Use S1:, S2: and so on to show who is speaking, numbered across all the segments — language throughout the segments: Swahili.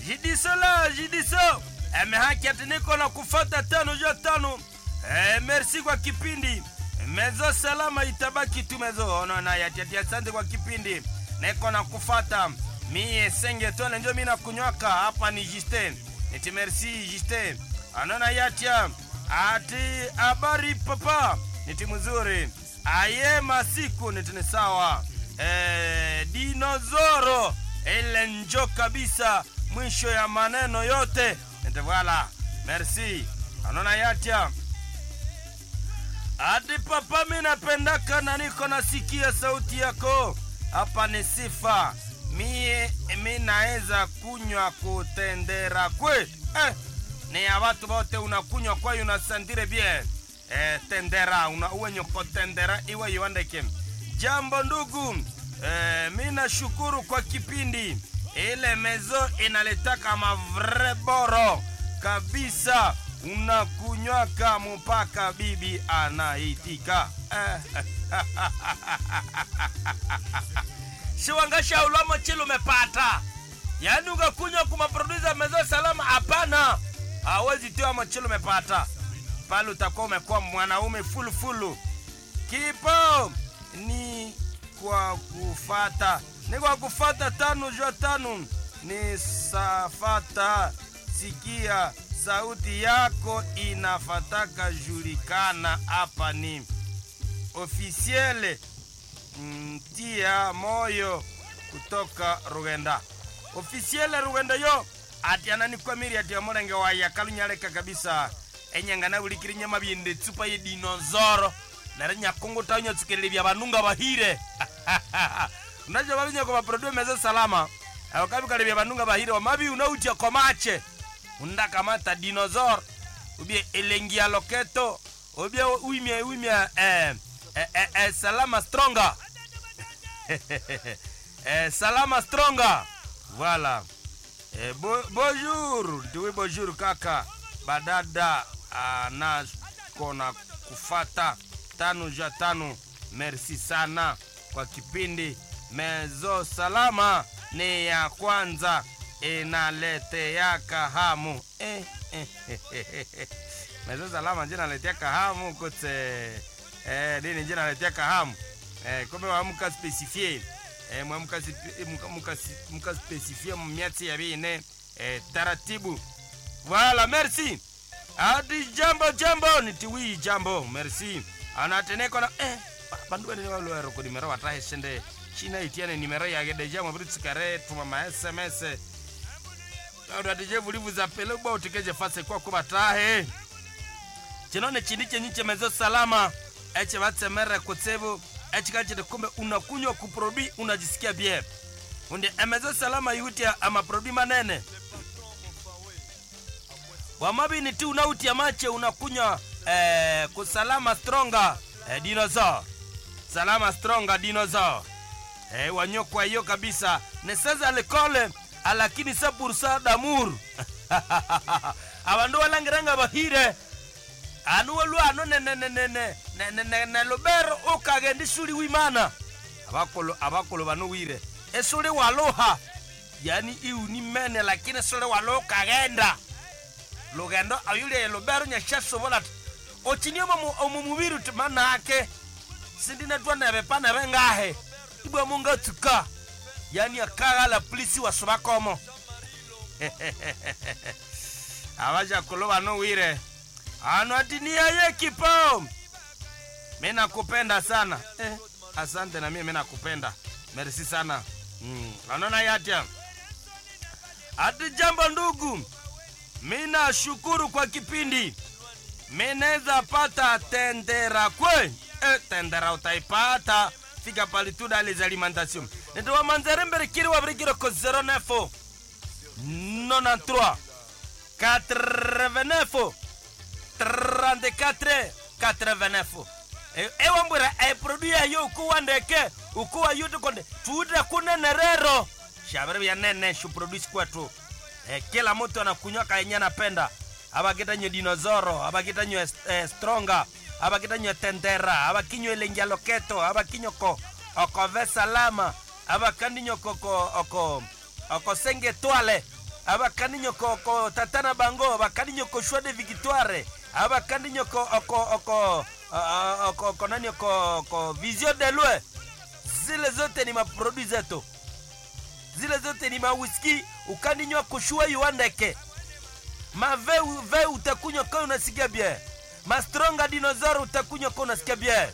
S1: Jidiso. Haki ati niko na kufuata 5 merci kwa kipindi. Mezo salama itabaki tu mezo. Ono na yati asante kwa kipindi. Niko na kufuata. Mie senge tone ndio mimi nakunywaka hapa ni Justin. Eti merci Justin. Anona yatia. Ati habari papa. Niti mzuri. Aye masiku niti sawa. Dinozoro. Ile njo kabisa mwisho ya maneno yote. Niti voilà. Merci. Anona yatia. Ati papa mimi napendaka na niko nasikia sauti yako. Hapa ni sifa. Mimi naeza kunywa kutendera kwe. Ni ya watu wote unakunywa kwa unasandire bien. Tendera uwenye kutendera iwe yuandeke. Jambo ndugu. Mimi nashukuru kwa kipindi. Ile mezo inaletaka mavre boro kabisa. Unakunywaka mpaka bibi anaitika. Shiwangasha ulamo chilo mepata. Yani ukakunywa kumaproducer mezo salama hapana. Hawezi tiwa machilo mepata. Pale utakuwa umekuwa mwanaume fulu. Kipo ni kwa kufata. Ni kwa kufata 5 ni safata. Sikia sauti yako inafataka julikana hapa ni officiel Tia moyo kutoka Rugenda. Officiel Rugenda yo ati ananikuwa miri ati amorenge waya kalunyaleka kabisa. Enyangana ulikiri nyama binde tsupa ye dinozoro. Narenya Kongo tanya tsukelele bya banunga bahire. Unaje babinya kwa produce mezo salama. Akabi kale bya banunga bahire wa mabi unautia komache. Undaka mata dinozoro. Ubie elengia loketo. Ubie uimia salama stronger. Salama stronger. Voilà. Bonjour. Tuwe bonjour kaka. Badada na kona kufata 5 merci sana kwa kipindi. Mezo salama ni ya kwanza inaletea kahamu. Mezo salama jina letea kahamu kote. Dini jina letea kahamu. Kome wa muka specifier. Muka specifier miati ya bine. Taratibu. Voilà, merci. Adi jambo nitiwi jambo. Merci. Anateneko na bandu ni walo ero ko nimero watahe sende. China itiane nimero ya gede jambo britsikare tuma ma SMS. Ado DJ vulivu za pele kwa utikeje fase kwa kubatahe. Chinone chindiche nyiche mezo salama. Eche batse mere kutsebu. Eche kache de kumbe unakunywa kuproduce unajisikia bien. Unde mezo salama yuti ama produce manene. Wamabi ni tu unauti ya mache unakunywa kusalama stronga dinosaur. Salama stronga dinosaur. Wanyokwa hiyo kabisa. Neseza lekole alakini sa bursa d'amour. Abandu walangiranga bahire. Anuwalu ano ne lobero ukagenda isuri wimana. Abakolo banu wire. Esuri waloha. Yani iuni mene lakini esuri walo kagenda. Lugendo ayule lobero nyashaso bola. Ochinio omumubiru tumana ake. Sindina tuana bepana bengahe. Ibwa munga tuka. Yani akaga la polisi wasobakomo. Awaja koloba no wire. Ano atinia ye kipo. Mimi nakupenda sana. Asante na mimi nakupenda. Merci sana. Anona yatia. Ati jambo ndugu. Mimi nashukuru kwa kipindi. Mimi naweza pata tendera kwe. Tendera utaipata. Fika palituda les alimentation. Ndio manzere mbere kiri wa brigiro ko 09 93 89 34 89. Ewa mbura produit yo kuwa ndeke ukuwa yutu konde tuude kunenerero shabari ya nene shu produce kwetu. Kila mtu anakunywa kanya napenda. Abakita nyo dinozoro, abakita nyo stronger, abakita nyo tendera, abakinyo elengia loketo, abakinyo ko okove salama, abakandi nyo oko senge toile. abakandinyo ko tatana bango bakandinyo ko choix de victoire abakandinyo ko nani ko vision de loin. Zile zote ni maproduit zetu, zile zote ni mawhisky ukandinyo kushua yuandeke mave utakunywa kwa unasikia bien, ma stronga dinosaur utakunywa kwa unasikia bien.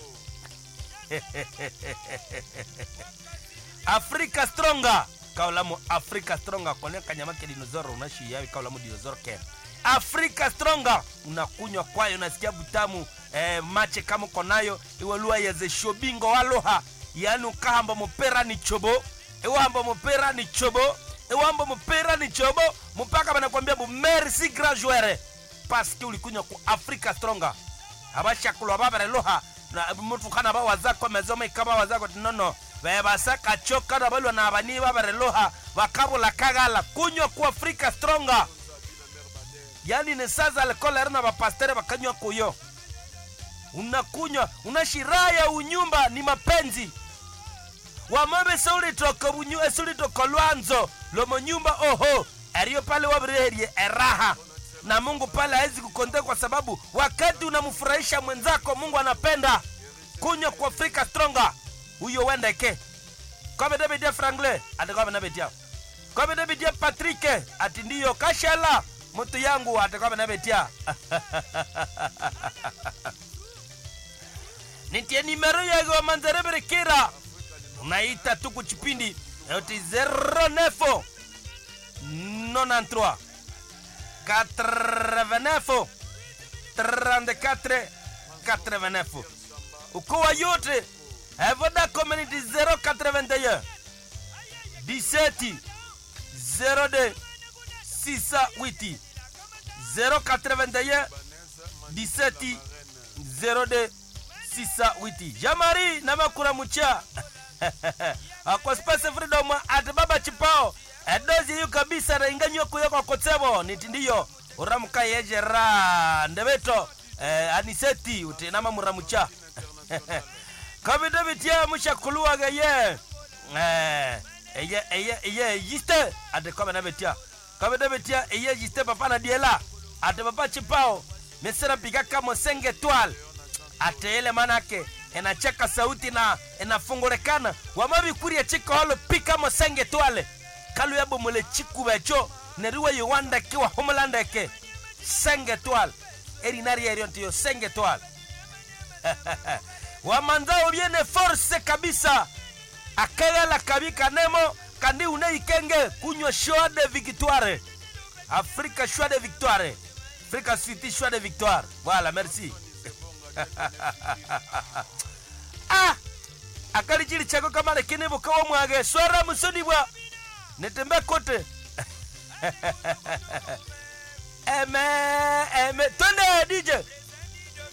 S1: Afrika stronga kaulamu Afrika stronga kone kanyama ke dinosaur unashi yawi kaulamu dinosaur ken Afrika stronga unakunywa kwayo unasikia butamu mache kama konayo iwalua yeze shobingo waloha yani ukahamba mopera ni chobo ewamba mopera ni chobo ewamba mopera ni chobo mpaka banakwambia bu merci grand joueur parce que ulikunywa ku Afrika stronga abasha kulwa babare loha na mtu kana ba wazako mezoma ikaba wazako tinono beba saka choka na balwa na abani babare loha wakabula kagala kunywa ku Afrika stronga yani ne saza alcool na ba pastere bakanywa kuyo unakunywa unashiraya unyumba ni mapenzi wamame sauri toka bunyu esuri toka lwanzo lomo nyumba oho ariyo pale wabirerie eraha na Mungu pale hawezi kukontea kwa sababu wakati unamfurahisha mwenzako Mungu anapenda. Kunywa kwa Afrika stronga huyo wendeke kwa bedebedia Frangle atakuwa benebetia kwa bedebedia Patrick ati ndiyo kashala mtu yangu atakuwa benebetia. Nitie nimero ya manzerebere kira unaita tu kuchipindi eti 09 93 89 34 89 ukowa yote Evoda Community 081 17 02 68 081 17 02 68 Jamari na makura mucha kwa Space Freedom at baba chipao edozi yu kabisa na inganyo kuyoko kotsebo nitindiyo uramuka yejera ndebeto aniseti utinama muramucha kabida bitia musha kuluwa gaye eye yiste ate kabida bitia kabida bitia eye yiste papa na diela ate papa chipao mesera pika kama 5 étoiles ate ele manake enacheka sauti na enafungulekana wamabi kuria chiko holo pika mo 5 étoiles kalu yabo mole chiku becho neriwa yuwanda kiwa homelanda ke 5 étoiles erinari eriontiyo 5 étoiles wamanzao viene force kabisa akega la kabika nemo kandi uneikenge kunywa choix de victoire Afrika choix de victoire Afrika City choix de victoire voilà merci. Akali jili chako kama lekene bukawa mwage swara musoni bwa netembe kote eme tonde DJ